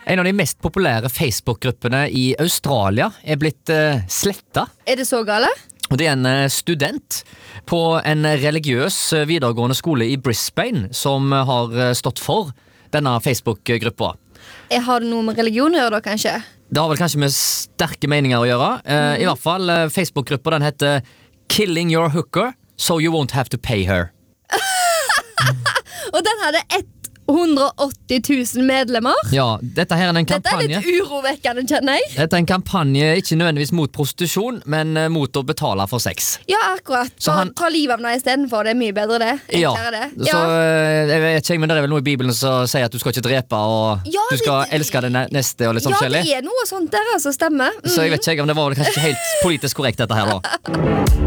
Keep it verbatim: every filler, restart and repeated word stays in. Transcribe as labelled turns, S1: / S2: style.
S1: En av de mest populære Facebook-gruppene i Australia er blitt uh, sletta.
S2: Er det så gale?
S1: Og det er en uh, student på en religiøs uh, videregående skole i Brisbane som uh, har uh, stått for denne Facebook-gruppa.
S2: Jeg har det noe med religion å gjøre da, kanskje?
S1: Det har vel kanskje med sterke meninger å gjøre. Uh, mm. I hvert fall, uh, Facebook-gruppa den heter Killing Your Hooker, so you won't have to pay her.
S2: Og den hadde hundre og åtti tusen medlemmer.
S1: Ja, dette her er en kampanje.
S2: Dette er litt urovekkende, kjenner jeg.
S1: Dette er en kampanje ikke nødvendigvis mot prostitusjon, men uh, mot å betale for sex.
S2: Ja, akkurat.
S1: Så
S2: Ta,
S1: han-
S2: ta livet av meg i stedet for, det er mye bedre det.
S1: Ja,
S2: Enklere det.
S1: så uh, jeg vet ikke, men det er vel noe i Bibelen som sier at du skal ikke drepe, og
S2: Ja,
S1: du skal
S2: det-
S1: elske den neste, og litt sånn
S2: Ja,
S1: forskjellig.
S2: det er noe sånt der, altså, stemmer. Mm.
S1: Så jeg vet ikke om det var vel kanskje ikke helt politisk korrekt dette her da.